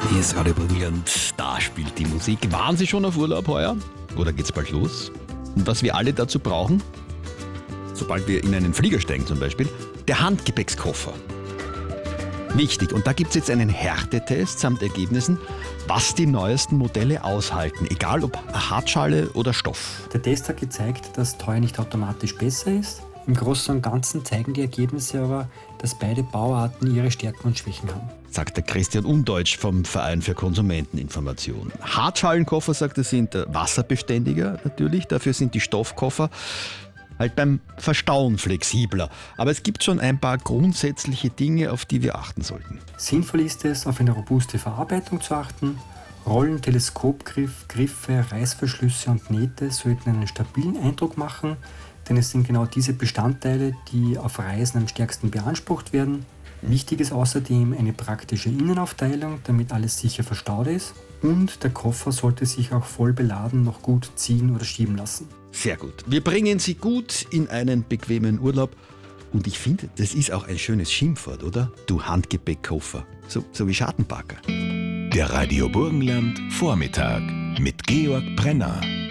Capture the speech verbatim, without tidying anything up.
Hier ist Radio Burgenland, da spielt die Musik. Waren Sie schon auf Urlaub heuer? Oder geht's bald los? Und was wir alle dazu brauchen, sobald wir in einen Flieger steigen zum Beispiel, der Handgepäckskoffer. Wichtig, und da gibt es jetzt einen Härtetest samt Ergebnissen, was die neuesten Modelle aushalten, egal ob Hartschale oder Stoff. Der Test hat gezeigt, dass teuer nicht automatisch besser ist. Im Großen und Ganzen zeigen die Ergebnisse aber, dass beide Bauarten ihre Stärken und Schwächen haben. Sagt der Christian Undeutsch vom Verein für Konsumenteninformation. Hartschalenkoffer, sagt er, sind wasserbeständiger natürlich, dafür sind die Stoffkoffer halt beim Verstauen flexibler. Aber es gibt schon ein paar grundsätzliche Dinge, auf die wir achten sollten. Sinnvoll ist es, auf eine robuste Verarbeitung zu achten. Rollen, Teleskopgriff, Griffe, Reißverschlüsse und Nähte sollten einen stabilen Eindruck machen, denn es sind genau diese Bestandteile, die auf Reisen am stärksten beansprucht werden. Wichtig ist außerdem eine praktische Innenaufteilung, damit alles sicher verstaut ist. Und der Koffer sollte sich auch voll beladen noch gut ziehen oder schieben lassen. Sehr gut. Wir bringen Sie gut in einen bequemen Urlaub. Und ich finde, das ist auch ein schönes Schimpfwort, oder? Du Handgepäckkoffer. So, so wie Schattenparker. Der Radio Burgenland Vormittag mit Georg Brenner.